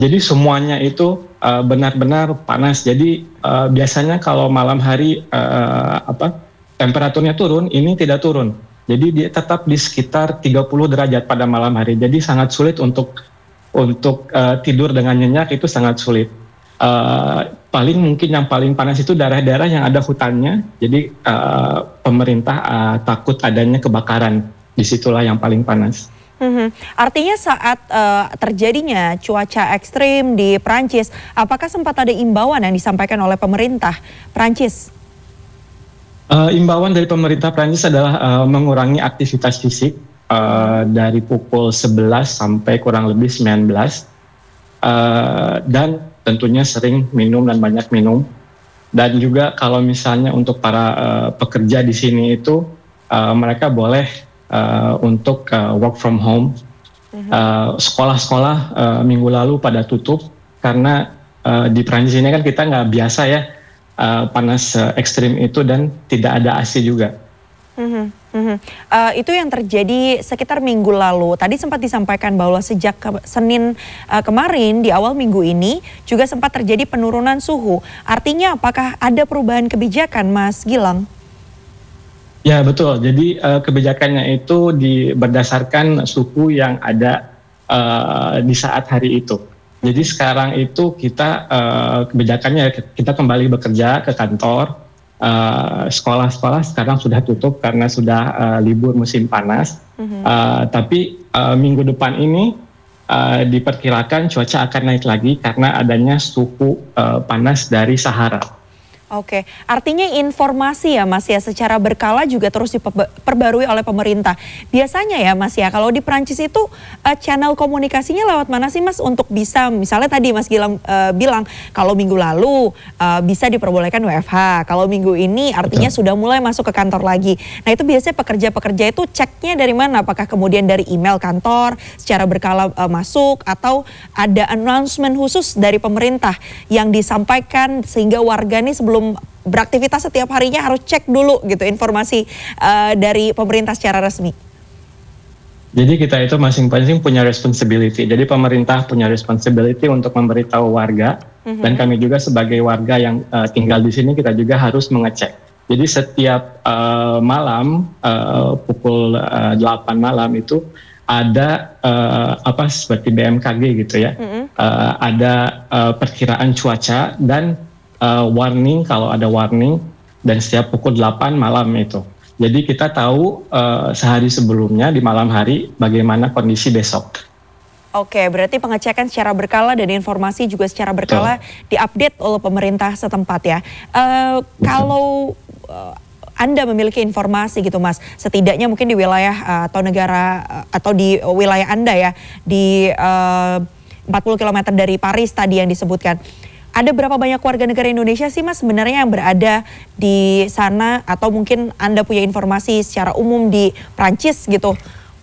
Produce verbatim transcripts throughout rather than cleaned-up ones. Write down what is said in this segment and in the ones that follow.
Jadi semuanya itu uh, benar-benar panas. Jadi uh, biasanya kalau malam hari uh, apa temperaturnya turun, ini tidak turun. Jadi dia tetap di sekitar tiga puluh derajat pada malam hari. Jadi sangat sulit untuk untuk uh, tidur dengan nyenyak, itu sangat sulit. Uh, paling mungkin yang paling panas itu daerah-daerah yang ada hutannya. Jadi uh, pemerintah uh, takut adanya kebakaran. Disitulah yang paling panas. Hmm, artinya saat uh, terjadinya cuaca ekstrim di Prancis, apakah sempat ada imbauan yang disampaikan oleh pemerintah Prancis? Uh, imbauan dari pemerintah Prancis adalah uh, mengurangi aktivitas fisik uh, dari pukul sebelas sampai kurang lebih sembilan belas, uh, dan tentunya sering minum dan banyak minum. Dan juga kalau misalnya untuk para uh, pekerja di sini itu uh, mereka boleh Uh, untuk uh, work from home. uh, sekolah-sekolah uh, minggu lalu pada tutup karena uh, di Prancis ini kan kita nggak biasa ya uh, panas uh, ekstrim itu, dan tidak ada A C juga. Mm-hmm. Mm-hmm. Uh, itu yang terjadi sekitar minggu lalu. Tadi sempat disampaikan bahwa sejak ke Senin uh, kemarin di awal minggu ini juga sempat terjadi penurunan suhu. Artinya apakah ada perubahan kebijakan, Mas Gilang? Ya betul, jadi uh, kebijakannya itu di, berdasarkan suhu yang ada uh, di saat hari itu. Jadi sekarang itu kita uh, kebijakannya kita kembali bekerja ke kantor. Uh, sekolah-sekolah sekarang sudah tutup karena sudah uh, libur musim panas. Mm-hmm. uh, tapi uh, minggu depan ini uh, diperkirakan cuaca akan naik lagi karena adanya suhu uh, panas dari Sahara. Oke, artinya informasi ya Mas ya secara berkala juga terus diperbarui oleh pemerintah. Biasanya ya Mas ya, kalau di Prancis itu uh, channel komunikasinya lewat mana sih Mas untuk bisa, misalnya tadi Mas Gilang uh, bilang kalau minggu lalu uh, bisa diperbolehkan W F H, kalau minggu ini artinya Betul. Sudah mulai masuk ke kantor lagi. Nah itu biasanya pekerja-pekerja itu ceknya dari mana? Apakah kemudian dari email kantor secara berkala uh, masuk, atau ada announcement khusus dari pemerintah yang disampaikan sehingga warga nih sebelum beraktivitas setiap harinya harus cek dulu gitu informasi uh, dari pemerintah secara resmi? Jadi kita itu masing-masing punya responsibility. Jadi pemerintah punya responsibility untuk memberitahu warga, mm-hmm. dan kami juga sebagai warga yang uh, tinggal di sini kita juga harus mengecek. Jadi setiap uh, malam uh, pukul uh, delapan malam itu ada uh, apa seperti B M K G gitu ya, mm-hmm. uh, ada uh, perkiraan cuaca dan Uh, warning kalau ada warning, dan setiap pukul delapan malam itu. Jadi kita tahu uh, sehari sebelumnya di malam hari bagaimana kondisi besok. Oke, berarti pengecekan secara berkala dan informasi juga secara berkala Betul. Diupdate oleh pemerintah setempat ya. Uh, kalau uh, Anda memiliki informasi gitu Mas, setidaknya mungkin di wilayah uh, atau negara uh, atau di wilayah Anda ya, di uh, empat puluh kilometer dari Paris tadi yang disebutkan. Ada berapa banyak warga negara Indonesia sih Mas sebenarnya yang berada di sana, atau mungkin Anda punya informasi secara umum di Prancis gitu?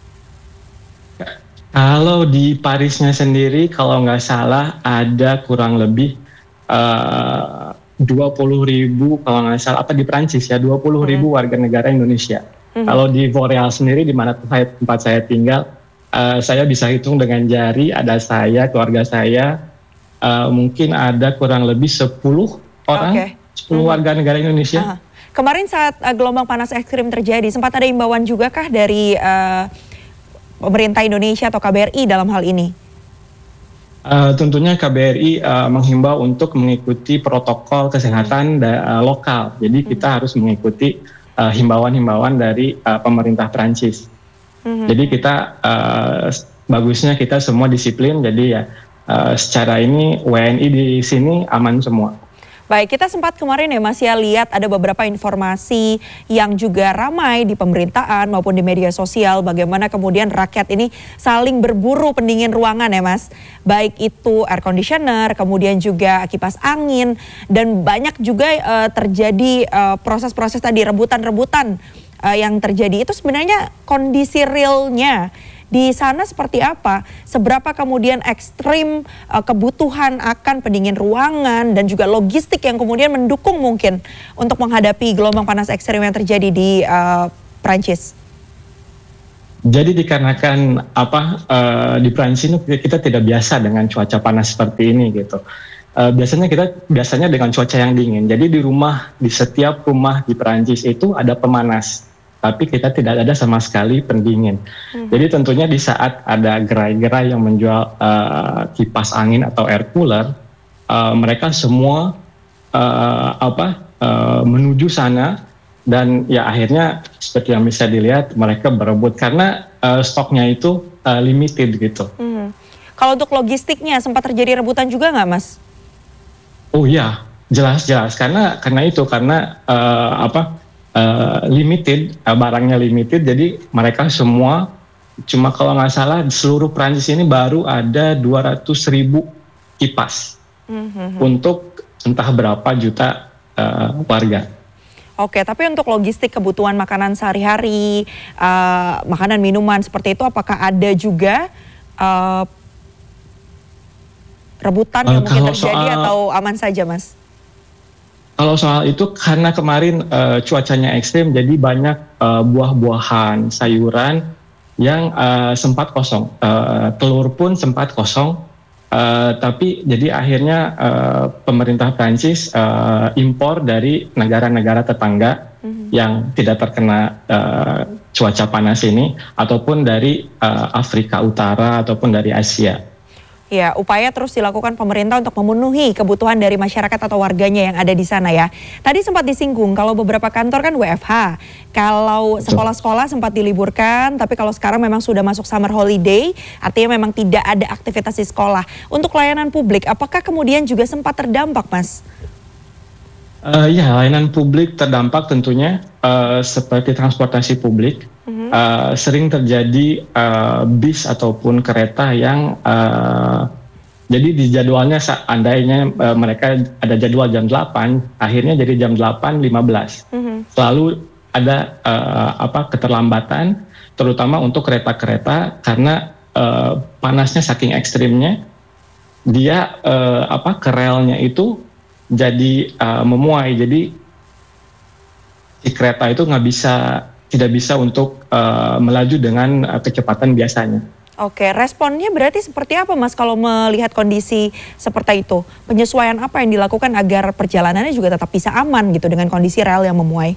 Kalau di Parisnya sendiri kalau nggak salah ada kurang lebih uh, dua puluh ribu kalau nggak salah, apa di Prancis ya, dua puluh ribu hmm. warga negara Indonesia. Hmm. Kalau di Voreal sendiri di mana tempat saya tinggal, uh, saya bisa hitung dengan jari, ada saya, keluarga saya, Uh, mungkin ada kurang lebih sepuluh orang, okay. sepuluh mm-hmm. warga negara Indonesia. Uh-huh. Kemarin saat uh, gelombang panas ekstrim terjadi, sempat ada imbauan juga kah dari uh, pemerintah Indonesia atau K B R I dalam hal ini? Uh, tentunya K B R I uh, menghimbau untuk mengikuti protokol kesehatan da- uh, lokal. Jadi mm-hmm. kita harus mengikuti uh, himbauan-himbauan dari uh, pemerintah Prancis. Mm-hmm. Jadi kita uh, bagusnya kita semua disiplin. Jadi ya. Uh, secara ini W N I di sini aman semua. Baik, kita sempat kemarin ya Mas ya lihat ada beberapa informasi yang juga ramai di pemberitaan maupun di media sosial, bagaimana kemudian rakyat ini saling berburu pendingin ruangan ya Mas. Baik itu air conditioner, kemudian juga kipas angin, dan banyak juga uh, terjadi uh, proses-proses tadi rebutan-rebutan uh, yang terjadi. Itu sebenarnya kondisi realnya di sana seperti apa? Seberapa kemudian ekstrim uh, kebutuhan akan pendingin ruangan dan juga logistik yang kemudian mendukung mungkin untuk menghadapi gelombang panas ekstrim yang terjadi di uh, Prancis? Jadi dikarenakan apa uh, di Prancis ini kita tidak biasa dengan cuaca panas seperti ini gitu. Uh, biasanya kita biasanya dengan cuaca yang dingin. Jadi di rumah di setiap rumah di Prancis itu ada pemanas, tapi kita tidak ada sama sekali pendingin. Hmm. Jadi tentunya di saat ada gerai-gerai yang menjual uh, kipas angin atau air cooler, uh, mereka semua uh, apa uh, menuju sana. Dan ya akhirnya seperti yang bisa dilihat mereka berebut karena uh, stoknya itu uh, limited gitu. Hmm. Kalau untuk logistiknya sempat terjadi rebutan juga nggak, Mas? Oh iya, jelas-jelas karena karena itu karena uh, apa uh, limited uh, barangnya limited, jadi mereka semua cuma kalau nggak salah di seluruh Prancis ini baru ada dua ratus ribu kipas hmm. untuk entah berapa juta uh, warga. Oke, tapi untuk logistik kebutuhan makanan sehari-hari, uh, makanan minuman seperti itu, apakah ada juga uh, rebutan yang uh, mungkin terjadi soal, atau aman saja, Mas? Kalau soal itu karena kemarin uh, cuacanya ekstrim, jadi banyak uh, buah-buahan, sayuran yang uh, sempat kosong, uh, telur pun sempat kosong. Uh, tapi jadi akhirnya uh, pemerintah Prancis uh, impor dari negara-negara tetangga mm-hmm. yang tidak terkena uh, cuaca panas ini, ataupun dari uh, Afrika Utara ataupun dari Asia. Ya, upaya terus dilakukan pemerintah untuk memenuhi kebutuhan dari masyarakat atau warganya yang ada di sana ya. Tadi sempat disinggung kalau beberapa kantor kan W F H, kalau sekolah-sekolah sempat diliburkan, tapi kalau sekarang memang sudah masuk summer holiday, artinya memang tidak ada aktivitas di sekolah. Untuk layanan publik, apakah kemudian juga sempat terdampak, Mas? Uh, ya, layanan publik terdampak tentunya uh, seperti transportasi publik. Mm-hmm. Uh, sering terjadi uh, bis ataupun kereta yang uh, jadi di jadwalnya seandainya uh, mereka ada jadwal jam delapan, akhirnya jadi jam delapan lima belas. Mm-hmm. Selalu ada uh, apa keterlambatan, terutama untuk kereta-kereta karena uh, panasnya saking ekstrimnya, dia uh, apa ke relnya itu jadi uh, memuai, jadi si kereta itu nggak bisa tidak bisa untuk uh, melaju dengan uh, kecepatan biasanya. Oke, responnya berarti seperti apa, Mas, kalau melihat kondisi seperti itu? Penyesuaian apa yang dilakukan agar perjalanannya juga tetap bisa aman gitu dengan kondisi rel yang memuai?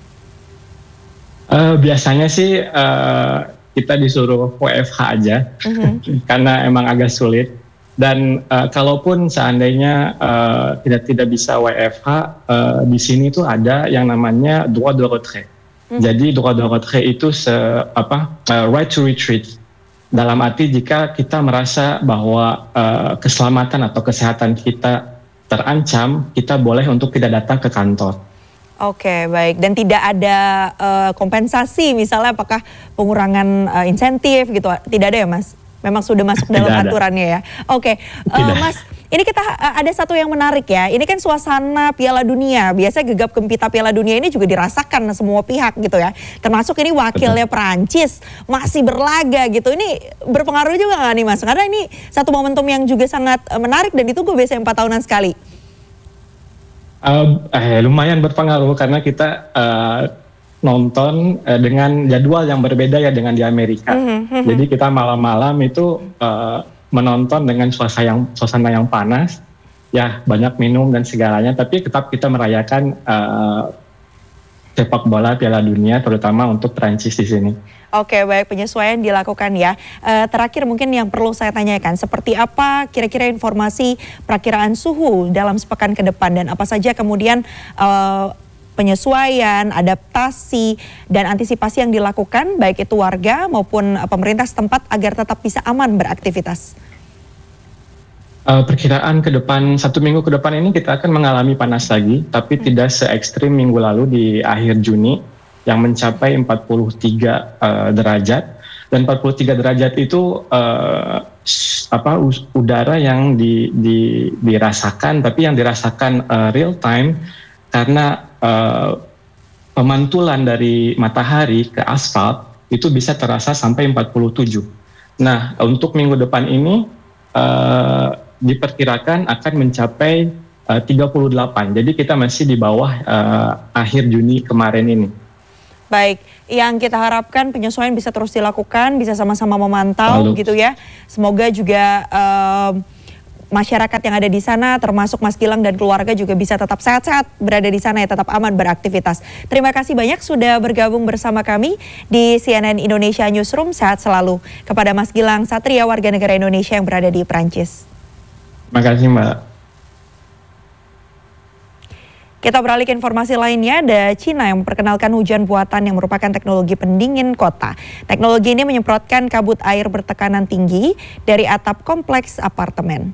Uh, biasanya sih uh, kita disuruh W F H aja, uh-huh. karena emang agak sulit. Dan uh, kalaupun seandainya uh, tidak tidak bisa W F H, uh, di sini tuh ada yang namanya droit de retrait. Hmm. Jadi droit de retrait itu se, apa uh, right to retreat. Dalam arti jika kita merasa bahwa uh, keselamatan atau kesehatan kita terancam, kita boleh untuk tidak datang ke kantor. Oke, baik. Dan tidak ada uh, kompensasi, misalnya apakah pengurangan uh, insentif gitu? Tidak ada ya, Mas? Memang sudah masuk dalam Tidak aturannya ada. Ya. Oke, uh, Mas, ini kita uh, ada satu yang menarik ya. Ini kan suasana Piala Dunia. Biasanya gegap gempita Piala Dunia ini juga dirasakan semua pihak gitu ya. Termasuk ini wakilnya Prancis masih berlaga gitu. Ini berpengaruh juga nggak nih, Mas? Karena ini satu momentum yang juga sangat uh, menarik dan ditunggu biasanya empat tahunan sekali. Uh, eh, lumayan berpengaruh karena kita uh, nonton uh, dengan jadwal yang berbeda ya dengan di Amerika. Mm-hmm. Jadi kita malam-malam itu uh, menonton dengan suasana yang suasana yang panas, ya banyak minum dan segalanya. Tapi tetap kita merayakan uh, sepak bola Piala Dunia, terutama untuk Prancis di sini. Oke, baik, penyesuaian dilakukan ya. Uh, terakhir mungkin yang perlu saya tanyakan, seperti apa kira-kira informasi perakiraan suhu dalam sepekan ke depan dan apa saja kemudian uh, penyesuaian, adaptasi, dan antisipasi yang dilakukan baik itu warga maupun pemerintah setempat agar tetap bisa aman beraktivitas? Uh, perkiraan ke depan, satu minggu ke depan ini kita akan mengalami panas lagi, tapi hmm. tidak se-ekstrim minggu lalu di akhir Juni yang mencapai empat puluh tiga uh, derajat. Dan empat puluh tiga derajat itu uh, apa udara yang di, di, dirasakan, tapi yang dirasakan uh, real time karena Uh, pemantulan dari matahari ke aspal itu bisa terasa sampai empat puluh tujuh. Nah, untuk minggu depan ini uh, diperkirakan akan mencapai uh, tiga puluh delapan. Jadi kita masih di bawah uh, akhir Juni kemarin ini. Baik, yang kita harapkan penyesuaian bisa terus dilakukan, bisa sama-sama memantau Lalu. gitu ya. Semoga juga um, masyarakat yang ada di sana termasuk Mas Gilang dan keluarga juga bisa tetap sehat-sehat berada di sana ya, tetap aman beraktivitas. Terima kasih banyak sudah bergabung bersama kami di C N N Indonesia Newsroom. Sehat selalu kepada Mas Gilang Satria, warga negara Indonesia yang berada di Prancis. Terima kasih Mbak. Kita beralih ke informasi lainnya, ada Cina yang memperkenalkan hujan buatan yang merupakan teknologi pendingin kota. Teknologi ini menyemprotkan kabut air bertekanan tinggi dari atap kompleks apartemen.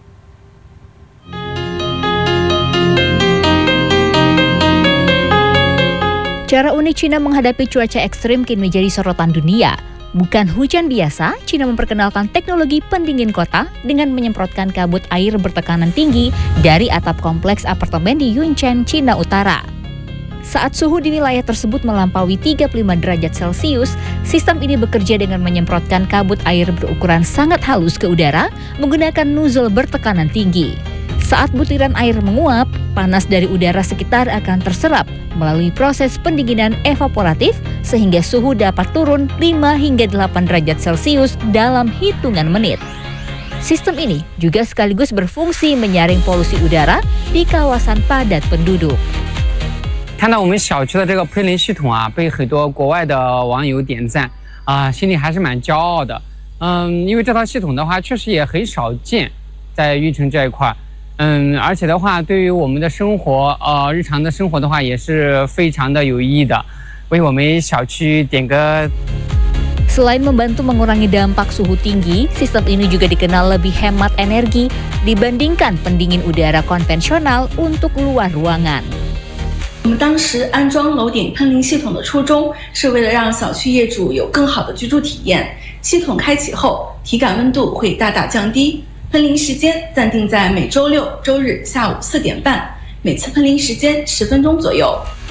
Cara unik Cina menghadapi cuaca ekstrim kini menjadi sorotan dunia. Bukan hujan biasa, Cina memperkenalkan teknologi pendingin kota dengan menyemprotkan kabut air bertekanan tinggi dari atap kompleks apartemen di Yuncheng, Cina Utara. Saat suhu di wilayah tersebut melampaui tiga puluh lima derajat Celcius, sistem ini bekerja dengan menyemprotkan kabut air berukuran sangat halus ke udara menggunakan nozzle bertekanan tinggi. Saat butiran air menguap, panas dari udara sekitar akan terserap melalui proses pendinginan evaporatif sehingga suhu dapat turun lima hingga delapan derajat Celcius dalam hitungan menit. Sistem ini juga sekaligus berfungsi menyaring polusi udara di kawasan padat penduduk. 看到我们小区的这个喷淋系统啊，被很多国外的网友点赞啊，心里还是蛮骄傲的。嗯，因为这套系统的话，确实也很少见，在运城这一块。嗯，而且的话，对于我们的生活，呃，日常的生活的话，也是非常的有意义的，为我们小区点个。 Selain membantu mengurangi dampak suhu tinggi, sistem ini juga dikenal lebih hemat energi dibandingkan pendingin udara konvensional untuk luar ruangan. 我们当时安装楼顶喷淋系统的初衷是为了让小区业主有更好的居住体验。系统开启后，体感温度会大大降低。 喷淋时间暂定在每周六、周日下午四点半，每次喷淋时间十分钟左右。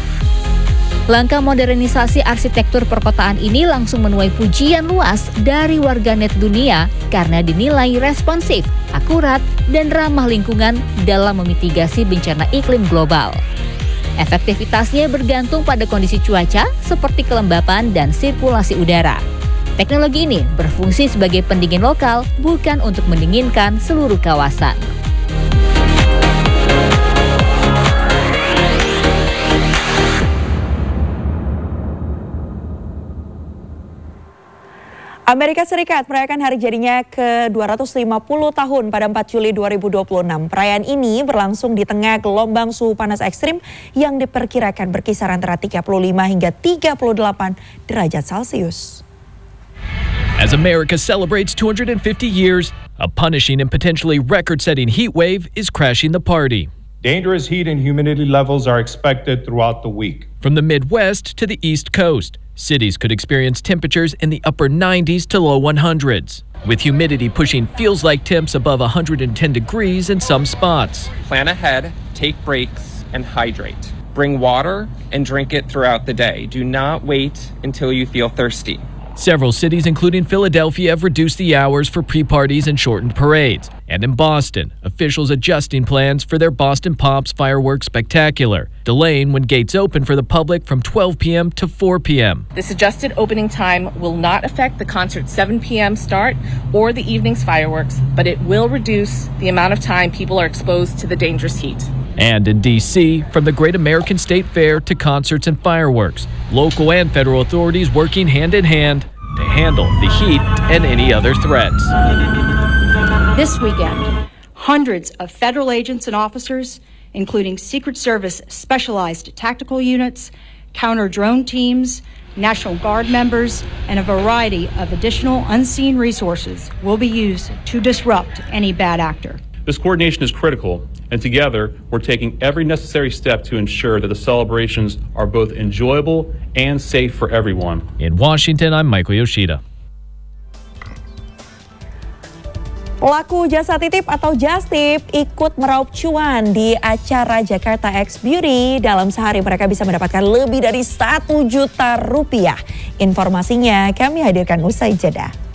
Langkah modernisasi arsitektur perkotaan ini langsung menuai pujian luas dari warganet dunia karena dinilai responsif, akurat, dan ramah lingkungan dalam memitigasi bencana iklim global. Efektivitasnya bergantung pada kondisi cuaca seperti kelembapan dan sirkulasi udara. Teknologi ini berfungsi sebagai pendingin lokal, bukan untuk mendinginkan seluruh kawasan. Amerika Serikat merayakan hari jadinya ke dua ratus lima puluh tahun pada empat Juli dua ribu dua puluh enam. Perayaan ini berlangsung di tengah gelombang suhu panas ekstrim yang diperkirakan berkisar antara tiga puluh lima hingga tiga puluh delapan derajat Celcius. As America celebrates two hundred fifty years, a punishing and potentially record-setting heat wave is crashing the party. Dangerous heat and humidity levels are expected throughout the week. From the Midwest to the East Coast, cities could experience temperatures in the upper nineties to low hundreds, with humidity pushing feels-like temps above one hundred ten degrees in some spots. Plan ahead, take breaks, and hydrate. Bring water and drink it throughout the day. Do not wait until you feel thirsty. Several cities, including Philadelphia, have reduced the hours for pre-parties and shortened parades. And in Boston, officials adjusting plans for their Boston Pops fireworks spectacular, delaying when gates open for the public from twelve p m to four p m This adjusted opening time will not affect the concert's seven p m start or the evening's fireworks, but it will reduce the amount of time people are exposed to the dangerous heat. And in D C, from the Great American State Fair to concerts and fireworks, local and federal authorities working hand in hand to handle the heat and any other threats. This weekend, hundreds of federal agents and officers, including Secret Service specialized tactical units, counter-drone teams, National Guard members, and a variety of additional unseen resources will be used to disrupt any bad actor. This coordination is critical, and together we're taking every necessary step to ensure that the celebrations are both enjoyable and safe for everyone. In Washington, I'm Michael Yoshida. Pelaku jasa titip atau just tip ikut meraup cuan di acara Jakarta X Beauty. Dalam sehari mereka bisa mendapatkan lebih dari satu juta rupiah. Informasinya kami hadirkan usai jeda.